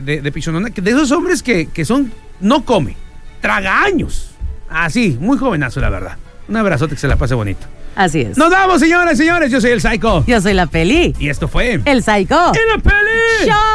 de Pichonona, de esos hombres que son, no come, traga años. Así, muy jovenazo, la verdad. Un abrazote, que se la pase bonito. Así es. Nos vamos, señoras y señores. Yo soy el Psycho. Yo soy la Peli. Y esto fue El Psycho. ¡En la Peli! Show.